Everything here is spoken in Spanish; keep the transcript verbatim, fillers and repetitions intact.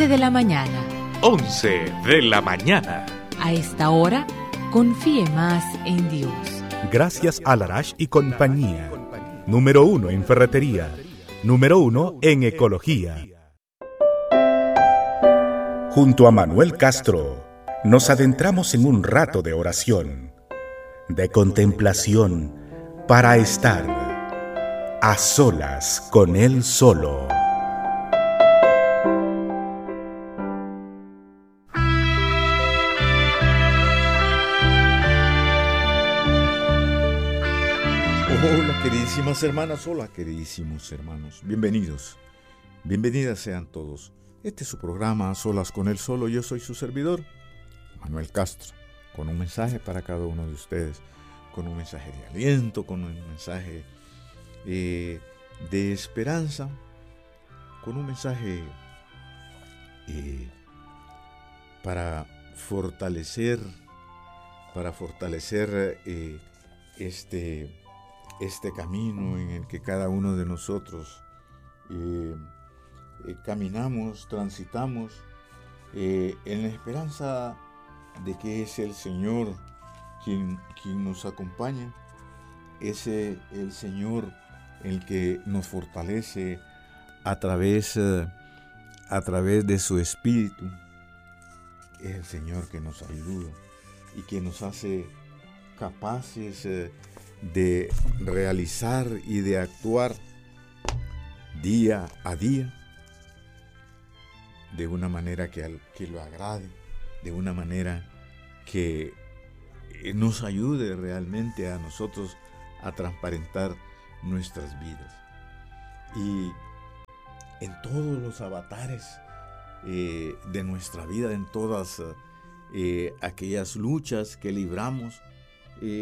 once de la mañana. once de la mañana. A esta hora, confíe más en Dios. Gracias a Larash y compañía. Número uno en ferretería. Número uno en ecología. Junto a Manuel Castro, nos adentramos en un rato de oración, de contemplación, para estar a solas con Él solo. Hola queridísimas hermanas, hola queridísimos hermanos, bienvenidos, bienvenidas sean todos. Este es su programa A Solas con Él Solo. Yo soy su servidor, Manuel Castro, con un mensaje para cada uno de ustedes, con un mensaje de aliento, con un mensaje eh, de esperanza, con un mensaje eh, para fortalecer, para fortalecer eh, este, este camino en el que cada uno de nosotros eh, Eh, caminamos, transitamos eh, en la esperanza de que es el Señor quien, quien nos acompaña, es eh, el Señor el que nos fortalece a través, eh, a través de su Espíritu, es el Señor que nos ayuda y que nos hace capaces eh, de realizar y de actuar día a día de una manera que, al, que lo agrade, de una manera que nos ayude realmente a nosotros a transparentar nuestras vidas. Y en todos los avatares eh, de nuestra vida, en todas eh, aquellas luchas que libramos,